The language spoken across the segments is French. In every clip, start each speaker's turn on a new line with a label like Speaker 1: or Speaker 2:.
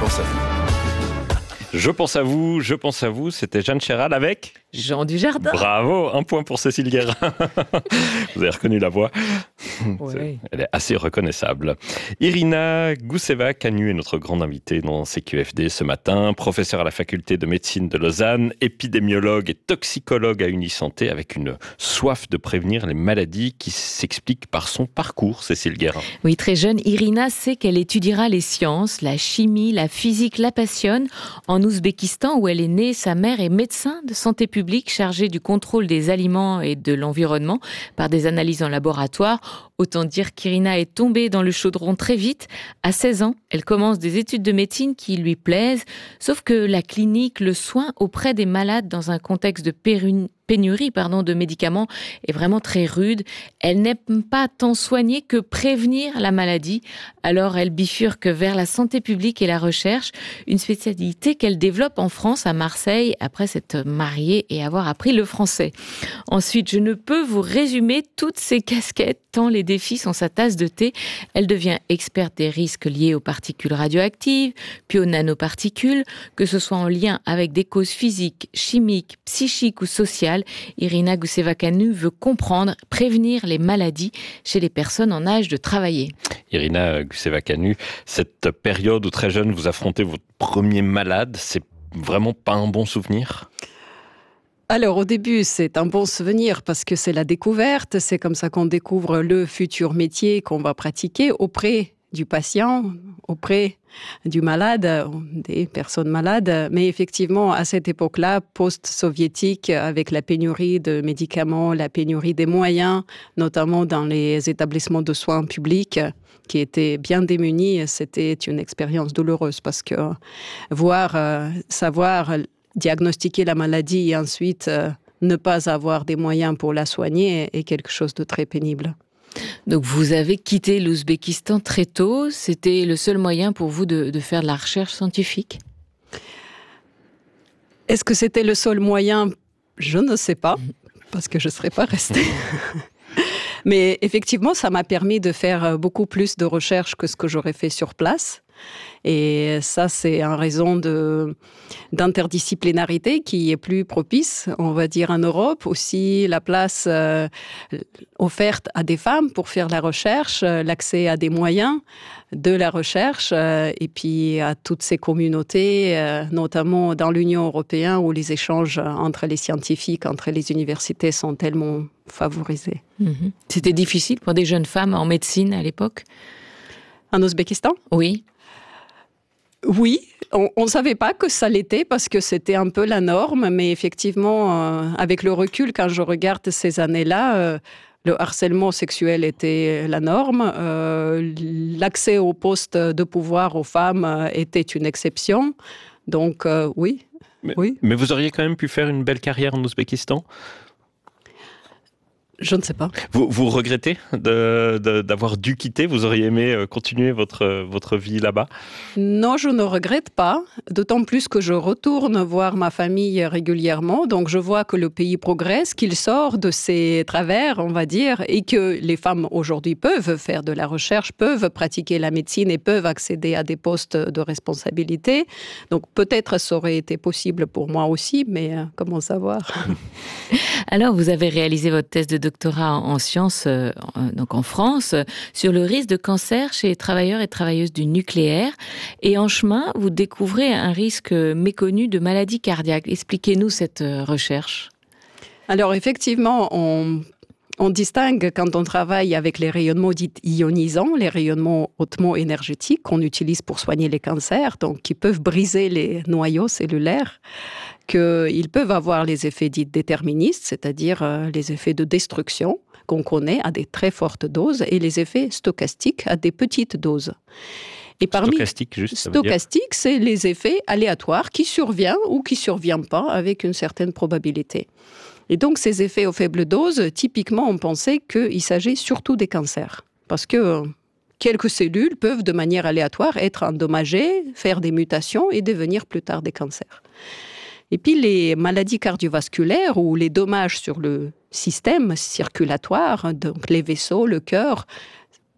Speaker 1: pense à vous.
Speaker 2: Je pense à vous, c'était Jeanne Chéral avec
Speaker 3: Jean Dujardin.
Speaker 2: Bravo, 1 point pour Cécile Guérin. Vous avez reconnu la voix.
Speaker 3: Ouais.
Speaker 2: Elle est assez reconnaissable. Irina Gousseva-Canu est notre grande invitée dans CQFD ce matin, professeure à la faculté de médecine de Lausanne, épidémiologue et toxicologue à Unisanté, avec une soif de prévenir les maladies qui s'explique par son parcours, Cécile Guérin.
Speaker 3: Oui, très jeune, Irina sait qu'elle étudiera les sciences, la chimie, la physique la passionne. En Ouzbékistan, où elle est née, sa mère est médecin de santé publique chargée du contrôle des aliments et de l'environnement par des analyses en laboratoire. Autant dire qu'Irina est tombée dans le chaudron très vite. À 16 ans, elle commence des études de médecine qui lui plaisent, sauf que la clinique, le soin auprès des malades dans un contexte de pénurie de médicaments est vraiment très rude. Elle n'aime pas tant soigner que prévenir la maladie. Alors elle bifurque vers la santé publique et la recherche, une spécialité qu'elle développe en France, à Marseille, après s'être mariée et avoir appris le français. Ensuite, je ne peux vous résumer toutes ces casquettes, tant les défis sont sa tasse de thé. Elle devient experte des risques liés aux particules radioactives, puis aux nanoparticules, que ce soit en lien avec des causes physiques, chimiques, psychiques ou sociales. Irina Gousseva-Canu veut comprendre, prévenir les maladies chez les personnes en âge de travailler.
Speaker 2: Irina Gousseva-Canu, cette période où très jeune vous affrontez votre premier malade, c'est vraiment pas un bon souvenir ?
Speaker 4: Alors au début, c'est un bon souvenir parce que c'est la découverte, c'est comme ça qu'on découvre le futur métier qu'on va pratiquer auprès du patient, auprès du malade, des personnes malades. Mais effectivement, à cette époque-là, post-soviétique, avec la pénurie de médicaments, la pénurie des moyens, notamment dans les établissements de soins publics, qui étaient bien démunis, c'était une expérience douloureuse parce que savoir diagnostiquer la maladie et ensuite ne pas avoir des moyens pour la soigner est quelque chose de très pénible.
Speaker 3: Donc vous avez quitté l'Ouzbékistan très tôt. C'était le seul moyen pour vous de faire de la recherche scientifique ?
Speaker 4: Est-ce que c'était le seul moyen ? Je ne sais pas, parce que je ne serais pas restée. Mais effectivement, ça m'a permis de faire beaucoup plus de recherches que ce que j'aurais fait sur place. Et ça, c'est en raison d'interdisciplinarité qui est plus propice, on va dire, en Europe. Aussi, la place offerte à des femmes pour faire la recherche, l'accès à des moyens de la recherche, et puis à toutes ces communautés, notamment dans l'Union européenne, où les échanges entre les scientifiques, entre les universités sont tellement favorisés.
Speaker 3: C'était difficile pour des jeunes femmes en médecine à l'époque ?
Speaker 4: En Ouzbékistan ?
Speaker 3: Oui.
Speaker 4: Oui, on ne savait pas que ça l'était parce que c'était un peu la norme, mais effectivement, avec le recul, quand je regarde ces années-là, le harcèlement sexuel était la norme, l'accès au poste de pouvoir aux femmes était une exception, donc oui.
Speaker 2: Mais vous auriez quand même pu faire une belle carrière en Ouzbékistan ?
Speaker 4: Je ne sais pas.
Speaker 2: Vous regrettez d'avoir dû quitter ? Vous auriez aimé continuer votre vie là-bas ?
Speaker 4: Non, je ne regrette pas, d'autant plus que je retourne voir ma famille régulièrement, donc je vois que le pays progresse, qu'il sort de ses travers, on va dire, et que les femmes aujourd'hui peuvent faire de la recherche, peuvent pratiquer la médecine et peuvent accéder à des postes de responsabilité. Donc peut-être ça aurait été possible pour moi aussi, mais comment savoir ?
Speaker 3: Alors, vous avez réalisé votre thèse de doctorat en sciences, donc en France, sur le risque de cancer chez les travailleurs et travailleuses du nucléaire. Et en chemin, vous découvrez un risque méconnu de maladie cardiaque. Expliquez-nous cette recherche.
Speaker 4: Alors, effectivement, on distingue quand on travaille avec les rayonnements dits ionisants, les rayonnements hautement énergétiques qu'on utilise pour soigner les cancers, donc qui peuvent briser les noyaux cellulaires, qu'ils peuvent avoir les effets dits déterministes, c'est-à-dire les effets de destruction qu'on connaît à des très fortes doses, et les effets stochastiques à des petites doses. Et stochastique, c'est les effets aléatoires qui surviennent ou qui ne surviennent pas avec une certaine probabilité. Et donc, ces effets aux faibles doses, typiquement, on pensait qu'il s'agit surtout des cancers. Parce que quelques cellules peuvent, de manière aléatoire, être endommagées, faire des mutations et devenir plus tard des cancers. Et puis, les maladies cardiovasculaires ou les dommages sur le système circulatoire, donc les vaisseaux, le cœur,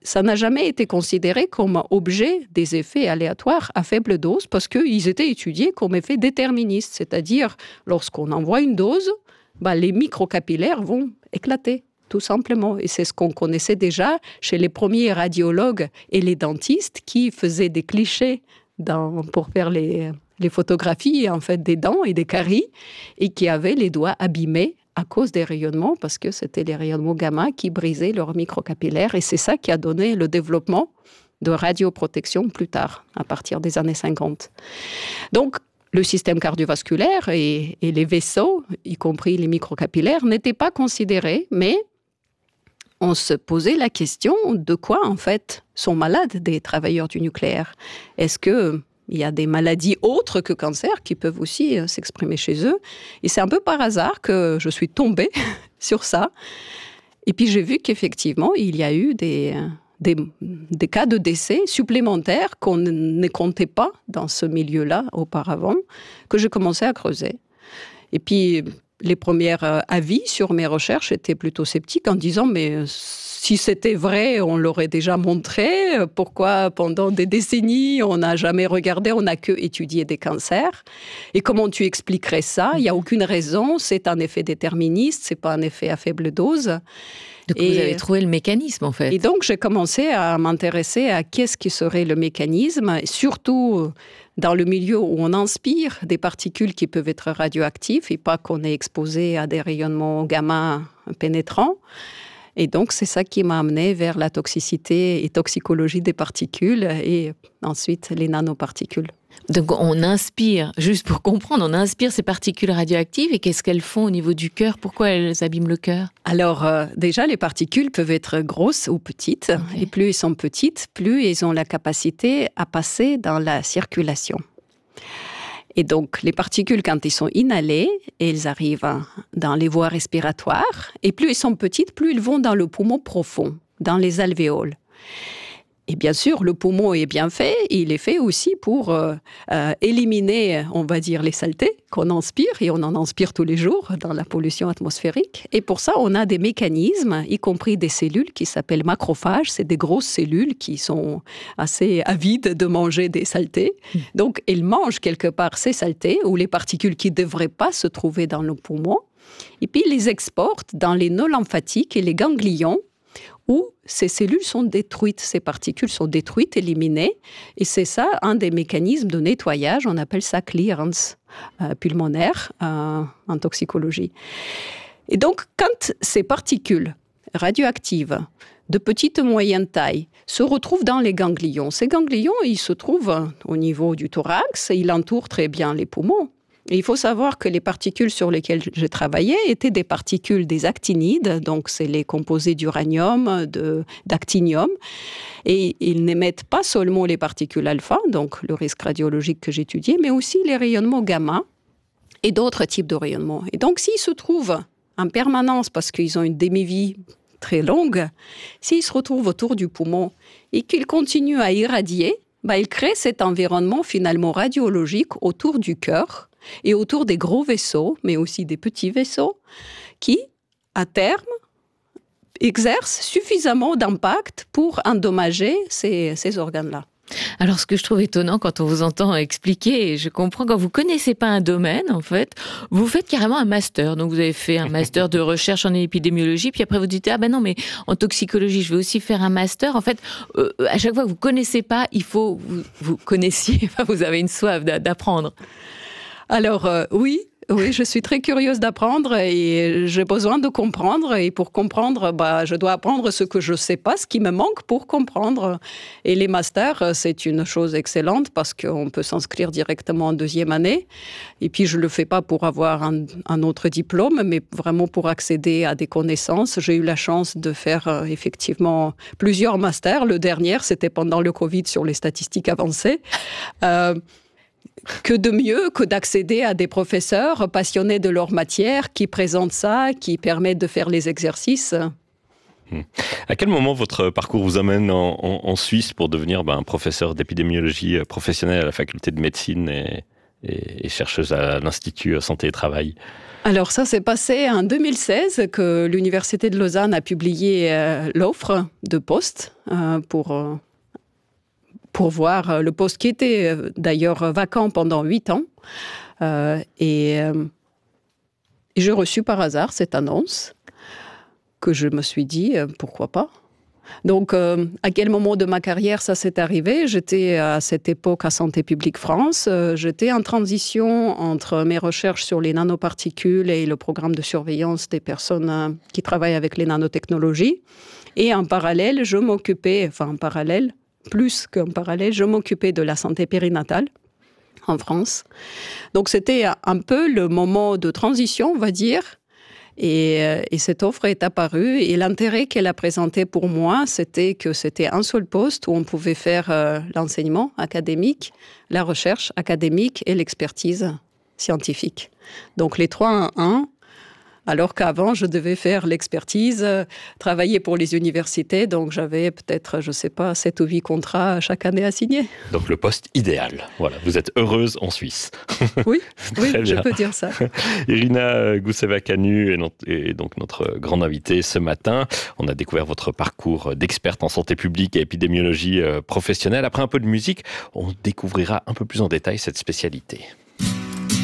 Speaker 4: ça n'a jamais été considéré comme objet des effets aléatoires à faible dose parce qu'ils étaient étudiés comme effets déterministes, c'est-à-dire lorsqu'on envoie une dose, les microcapillaires vont éclater, tout simplement. Et c'est ce qu'on connaissait déjà chez les premiers radiologues et les dentistes qui faisaient des clichés pour faire les photographies en fait, des dents et des caries et qui avaient les doigts abîmés à cause des rayonnements, parce que c'était les rayonnements gamma qui brisaient leurs microcapillaires. Et c'est ça qui a donné le développement de radioprotection plus tard, à partir des années 50. Donc, le système cardiovasculaire et les vaisseaux, y compris les microcapillaires, n'étaient pas considérés, mais on se posait la question de quoi, en fait, sont malades des travailleurs du nucléaire. Est-ce que il y a des maladies autres que cancer qui peuvent aussi s'exprimer chez eux. Et c'est un peu par hasard que je suis tombée sur ça. Et puis j'ai vu qu'effectivement, il y a eu des cas de décès supplémentaires qu'on ne comptait pas dans ce milieu-là auparavant, que j'ai commencé à creuser. Et puis les premiers avis sur mes recherches étaient plutôt sceptiques en disant « mais si c'était vrai, on l'aurait déjà montré. Pourquoi pendant des décennies, on n'a jamais regardé, on n'a que étudié des cancers? Et comment tu expliquerais ça? Il n'y a aucune raison, c'est un effet déterministe, ce n'est pas un effet à faible dose. »
Speaker 3: Donc vous avez trouvé le mécanisme en fait.
Speaker 4: Et donc j'ai commencé à m'intéresser à qu'est-ce qui serait le mécanisme, surtout dans le milieu où on inspire des particules qui peuvent être radioactives et pas qu'on est exposé à des rayonnements gamma pénétrants. Et donc, c'est ça qui m'a amené vers la toxicité et toxicologie des particules et ensuite les nanoparticules.
Speaker 3: Donc, on inspire, juste pour comprendre, on inspire ces particules radioactives et qu'est-ce qu'elles font au niveau du cœur? Pourquoi elles abîment le cœur?
Speaker 4: Alors, déjà, les particules peuvent être grosses ou petites. Okay. Et plus elles sont petites, plus elles ont la capacité à passer dans la circulation. Et donc, les particules, quand elles sont inhalées, elles arrivent dans les voies respiratoires. Et plus elles sont petites, plus elles vont dans le poumon profond, dans les alvéoles. Et bien sûr, le poumon est bien fait. Il est fait aussi pour éliminer, on va dire, les saletés qu'on inspire. Et on en inspire tous les jours dans la pollution atmosphérique. Et pour ça, on a des mécanismes, y compris des cellules qui s'appellent macrophages. C'est des grosses cellules qui sont assez avides de manger des saletés. Donc, elles mangent quelque part ces saletés ou les particules qui ne devraient pas se trouver dans le poumon. Et puis, les exportent dans les nœuds lymphatiques et les ganglions, où ces cellules sont détruites, ces particules sont détruites, éliminées. Et c'est ça, un des mécanismes de nettoyage, on appelle ça clearance pulmonaire en toxicologie. Et donc, quand ces particules radioactives de petite moyenne taille se retrouvent dans les ganglions, ces ganglions, ils se trouvent au niveau du thorax, et ils entourent très bien les poumons. Et il faut savoir que les particules sur lesquelles j'ai travaillé étaient des particules des actinides, donc c'est les composés d'uranium, d'actinium. Et ils n'émettent pas seulement les particules alpha, donc le risque radiologique que j'étudiais, mais aussi les rayonnements gamma et d'autres types de rayonnements. Et donc s'ils se trouvent en permanence, parce qu'ils ont une demi-vie très longue, s'ils se retrouvent autour du poumon et qu'ils continuent à irradier, ils créent cet environnement finalement radiologique autour du cœur, et autour des gros vaisseaux, mais aussi des petits vaisseaux, qui, à terme, exercent suffisamment d'impact pour endommager ces organes-là.
Speaker 3: Alors, ce que je trouve étonnant quand on vous entend expliquer, et je comprends, quand vous connaissez pas un domaine, en fait, vous faites carrément un master. Donc, vous avez fait un master de recherche en épidémiologie, puis après vous dites, ah ben non, mais en toxicologie, je vais aussi faire un master. En fait, à chaque fois que vous connaissez pas, il faut vous connaissiez, enfin, vous avez une soif d'apprendre.
Speaker 4: Alors, oui, je suis très curieuse d'apprendre et j'ai besoin de comprendre. Et pour comprendre, je dois apprendre ce que je ne sais pas, ce qui me manque pour comprendre. Et les masters, c'est une chose excellente parce qu'on peut s'inscrire directement en deuxième année. Et puis, je ne le fais pas pour avoir un autre diplôme, mais vraiment pour accéder à des connaissances. J'ai eu la chance de faire effectivement plusieurs masters. Le dernier, c'était pendant le Covid sur les statistiques avancées. Que de mieux que d'accéder à des professeurs passionnés de leur matière qui présentent ça, qui permettent de faire les exercices.
Speaker 2: À quel moment votre parcours vous amène en Suisse pour devenir un professeur d'épidémiologie professionnel à la faculté de médecine et chercheuse à l'Institut Santé et Travail.
Speaker 4: Alors ça s'est passé en 2016 que l'Université de Lausanne a publié l'offre de poste pour voir le poste qui était d'ailleurs vacant pendant 8 ans. Et j'ai reçu par hasard cette annonce que je me suis dit pourquoi pas. Donc, à quel moment de ma carrière ça s'est arrivé? J'étais à cette époque à Santé publique France. J'étais en transition entre mes recherches sur les nanoparticules et le programme de surveillance des personnes qui travaillent avec les nanotechnologies. Et en parallèle, je m'occupais de la santé périnatale en France. Donc, c'était un peu le moment de transition, on va dire. Et cette offre est apparue et l'intérêt qu'elle a présenté pour moi, c'était que c'était un seul poste où on pouvait faire l'enseignement académique, la recherche académique et l'expertise scientifique. Donc les 3 en 1, alors qu'avant je devais faire l'expertise, travailler pour les universités, donc j'avais peut-être, 7 ou 8 contrats chaque année à signer.
Speaker 2: Donc le poste idéal. Voilà, vous êtes heureuse en Suisse.
Speaker 4: Oui, je peux dire ça.
Speaker 2: Irina Gousseva-Canu est donc notre grande invitée ce matin. On a découvert votre parcours d'experte en santé publique et épidémiologie professionnelle. Après un peu de musique, on découvrira un peu plus en détail cette spécialité.